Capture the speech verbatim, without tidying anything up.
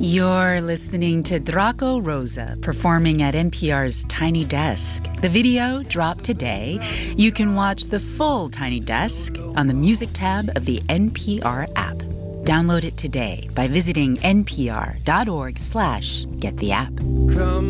You're listening to Draco Rosa performing at N P R's Tiny Desk. The video dropped today. You can watch the full Tiny Desk on the music tab of the N P R app. Download it today by visiting npr.org slash get the app.